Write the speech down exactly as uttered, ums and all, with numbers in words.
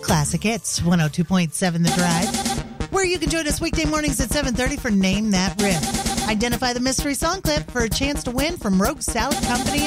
Classic Hits, one oh two point seven The Drive, where you can join us weekday mornings at seven thirty for Name That Riff. Identify the mystery song clip for a chance to win from Rogue Salad Company